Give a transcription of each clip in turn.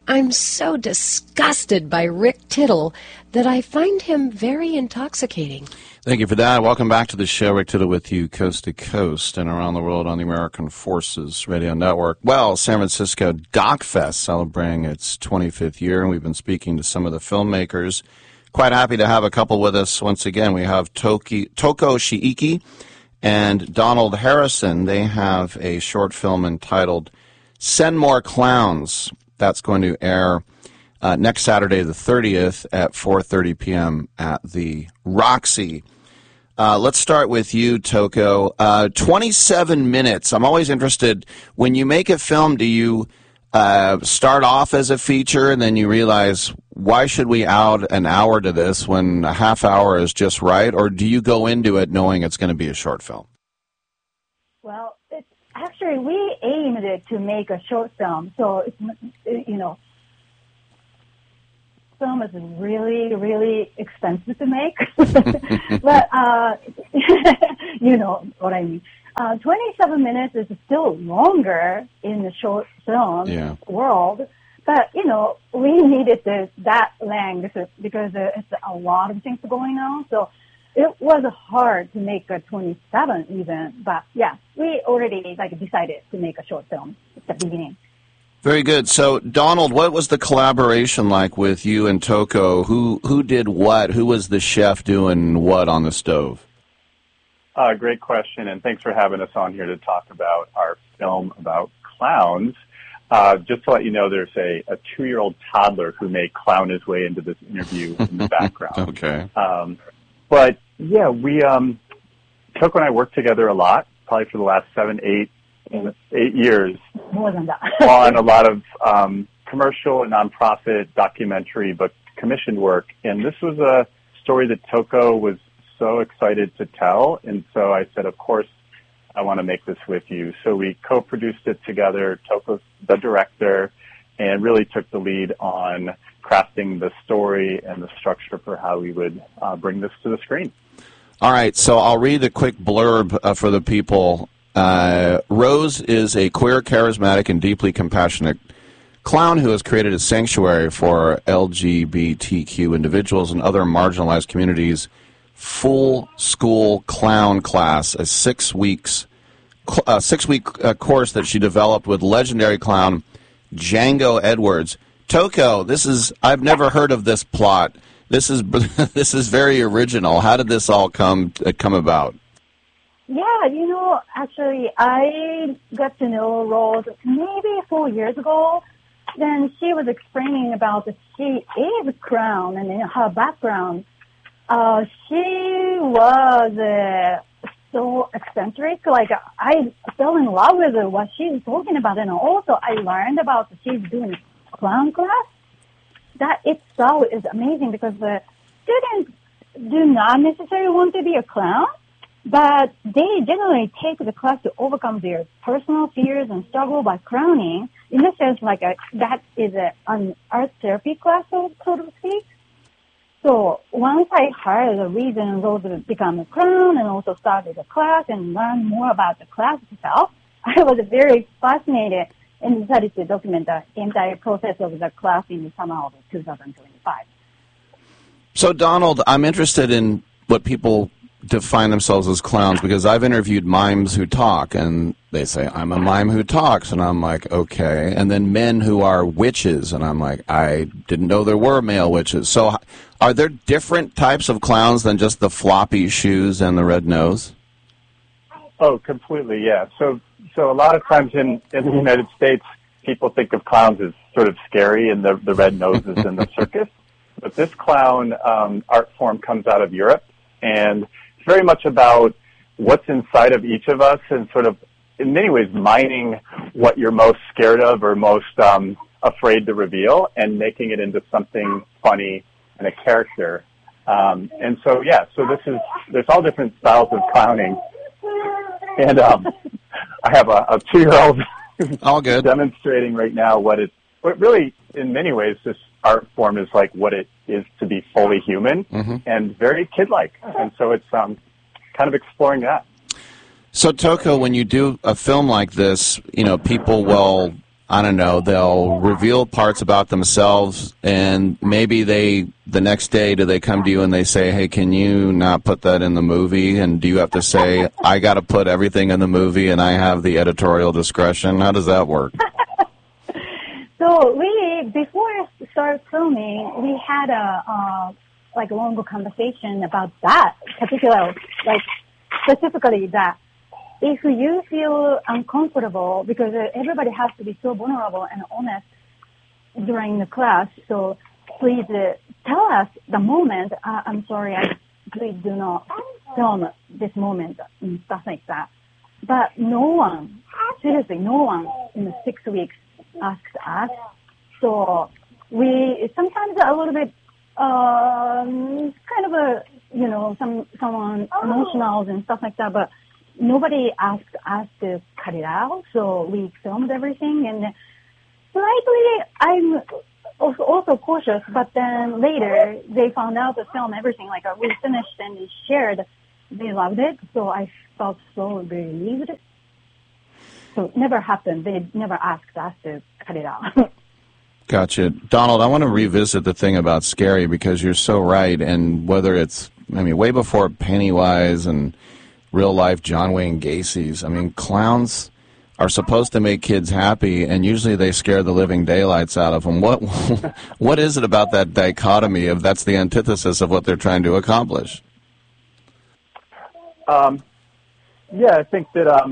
I'm so disgusted by Rick Tittle that I find him very intoxicating. Thank you for that. Welcome back to the show. Rick Tittle with you coast to coast and around the world on the American Forces Radio Network. Well, San Francisco Doc Fest celebrating its 25th year, and we've been speaking to some of the filmmakers. Quite happy to have a couple with us once again. We have Toko Shiiki and Donald Harrison. They have a short film entitled Send More Clowns. That's going to air next Saturday the 30th at 4:30 p.m. at the Roxy. Let's start with you, Toko. 27 minutes. I'm always interested, when you make a film, do you start off as a feature and then you realize, why should we add an hour to this when a half hour is just right? Or do you go into it knowing it's going to be a short film? Well, actually, we aimed it to make a short film. So, film is really, really expensive to make. But, you know what I mean. 27 minutes is still longer in the short film world. But, we needed that length because it's a lot of things going on. So it was hard to make a 27 even. But, yeah, we already decided to make a short film at the beginning. Very good. So, Donald, what was the collaboration like with you and Toko? Who did what? Who was the chef doing what on the stove? Great question, and thanks for having us on here to talk about our film about clowns. Just to let you know, there's a 2-year-old toddler who may clown his way into this interview in the background. Okay. But, yeah, Toko and I worked together a lot, probably for the last 8 years. More than that. On a lot of commercial and nonprofit documentary but commissioned work. And this was a story that Toko was so excited to tell. And so I said, of course, I want to make this with you. So we co-produced it together. Toko's the director and really took the lead on crafting the story and the structure for how we would bring this to the screen. All right. So I'll read a quick blurb for the people. Rose is a queer, charismatic, and deeply compassionate clown who has created a sanctuary for LGBTQ individuals and other marginalized communities. Full School Clown Class, a 6-week course that she developed with legendary clown Django Edwards. Toko, I've never heard of this plot. This is very original. How did this all come about? Yeah, actually, I got to know Rose maybe 4 years ago. Then she was explaining about that she is a clown and in her background. She was so eccentric. I fell in love with what she's talking about. And also, I learned about she's doing clown class. That itself is amazing because the students do not necessarily want to be a clown. But they generally take the class to overcome their personal fears and struggle by clowning. In a sense, that is an art therapy class, so to speak. So once I heard the reason Rose become a clown and also started a class and learned more about the class itself, I was very fascinated and decided to document the entire process of the class in the summer of 2025. So, Donald, I'm interested in what people define themselves as clowns because I've interviewed mimes who talk and they say, I'm a mime who talks, and I'm like, okay. And then men who are witches, and I'm like, I didn't know there were male witches. So are there different types of clowns than just the floppy shoes and the red nose? Oh, completely, yeah. So a lot of times in the United States, people think of clowns as sort of scary and the red noses in the circus. But this clown art form comes out of Europe, and it's very much about what's inside of each of us and sort of, in many ways, mining what you're most scared of or most afraid to reveal and making it into something funny and a character. And so, yeah, so there's all different styles of clowning. And I have a 2-year-old all good demonstrating right now what really, in many ways, this art form is like what it is to be fully human and very kid-like. And so it's kind of exploring that. So, Toko, when you do a film like this, people will I don't know, they'll reveal parts about themselves, and maybe the next day, do they come to you and they say, hey, can you not put that in the movie? And do you have to say, I got to put everything in the movie and I have the editorial discretion? How does that work? So we, before we started filming, we had a long conversation about that particular, specifically that. If you feel uncomfortable, because everybody has to be so vulnerable and honest during the class, so please tell us the moment. I'm sorry, please do not film this moment and stuff like that. But no one, seriously, no one in the 6 weeks asked us. So we sometimes a little bit kind of someone emotional and stuff like that, but nobody asked us to cut it out, so we filmed everything. And slightly, I'm also cautious, but then later they found out to film everything. We finished and we shared. They loved it, so I felt so relieved. So it never happened. They never asked us to cut it out. Gotcha. Donald, I want to revisit the thing about scary, because you're so right, and whether it's, way before Pennywise and real-life John Wayne Gacy's, clowns are supposed to make kids happy, and usually they scare the living daylights out of them. What is it about that dichotomy of that's the antithesis of what they're trying to accomplish? I think that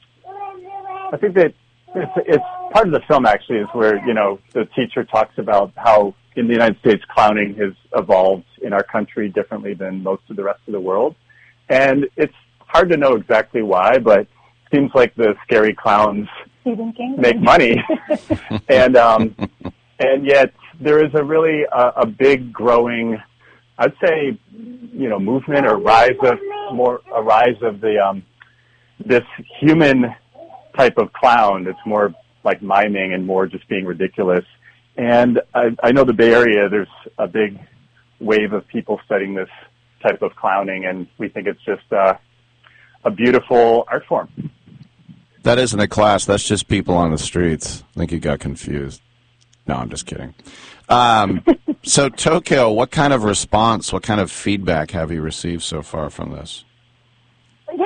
it's part of the film, actually, is where, the teacher talks about how in the United States clowning has evolved in our country differently than most of the rest of the world. And it's hard to know exactly why, but it seems like the scary clowns make money. And yet there is a really a big growing, I'd say, movement or rise of the this human type of clown that's more like miming and more just being ridiculous. And I know the Bay Area, there's a big wave of people studying this type of clowning, and we think it's just a beautiful art form. That isn't a class. That's just people on the streets. I think you got confused. No, I'm just kidding. So, Tokyo, what kind of response, what kind of feedback have you received so far from this? Yeah,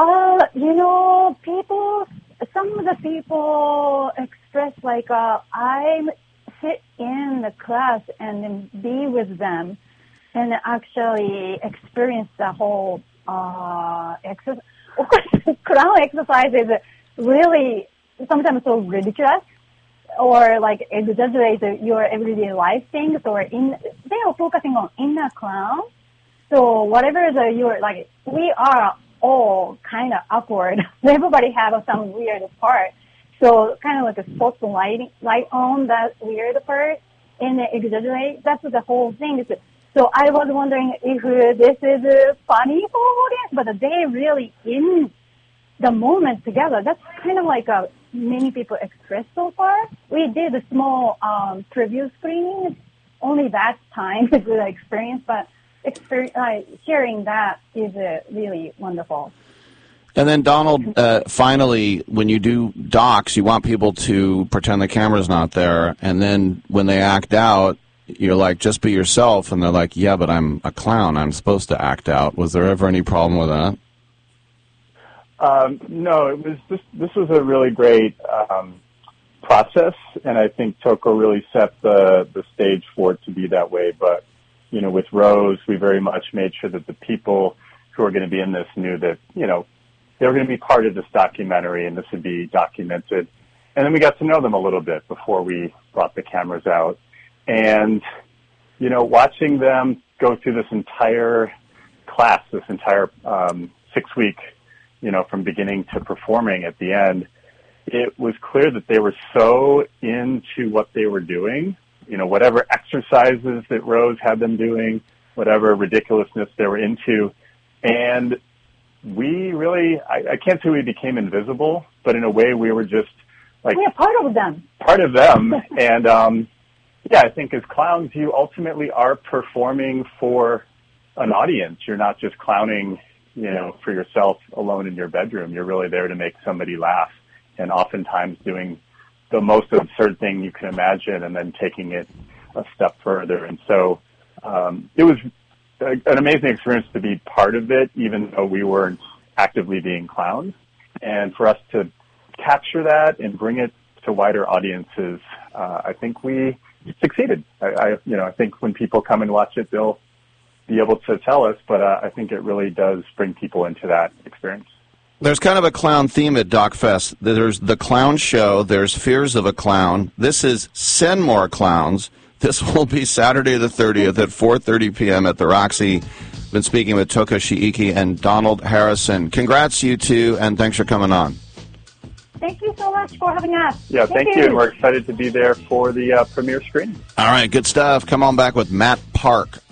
some of the people express I sit in the class and then be with them and actually experience the whole exercise. Of course, clown exercise is really sometimes so ridiculous or exaggerate your everyday life things, or they are focusing on inner clown. So whatever we are all kind of awkward. Everybody have some weird part. So kind of a spotlight on that weird part and exaggerate. That's the whole thing. So I was wondering if this is funny for audience, but they really in the moment together. That's kind of many people expressed so far. We did a small preview screening. Only that time a good experience, but sharing that is really wonderful. And then, Donald, finally, when you do docs, you want people to pretend the camera's not there, and then when they act out, you're like, just be yourself, and they're like, yeah, but I'm a clown. I'm supposed to act out. Was there ever any problem with that? No, it was this was a really great process, and I think Toko really set the stage for it to be that way. But, with Rose, we very much made sure that the people who are going to be in this knew that, they were going to be part of this documentary and this would be documented. And then we got to know them a little bit before we brought the cameras out. And, watching them go through this entire class, this entire 6-week, from beginning to performing at the end, it was clear that they were so into what they were doing, whatever exercises that Rose had them doing, whatever ridiculousness they were into. And we really, I can't say we became invisible, but in a way we were just we're part of them. Part of them. And, I think as clowns, you ultimately are performing for an audience. You're not just clowning, for yourself alone in your bedroom. You're really there to make somebody laugh, and oftentimes doing the most absurd thing you can imagine and then taking it a step further. And so it was an amazing experience to be part of it, even though we weren't actively being clowns. And for us to capture that and bring it to wider audiences, I think we succeeded. I think when people come and watch it, they'll be able to tell us, but I think it really does bring people into that experience. There's kind of a clown theme at DocFest. There's the clown show. There's Fears of a Clown. This is Send More Clowns. This will be Saturday the 30th at 4:30 p.m. at the Roxy. Been speaking with Toko Shiiki and Donald Harrison. Congrats, you two, and thanks for coming on. Thank you so much for having us. Yeah, thank you. And we're excited to be there for the premiere screening. All right, good stuff. Come on back with Matt Park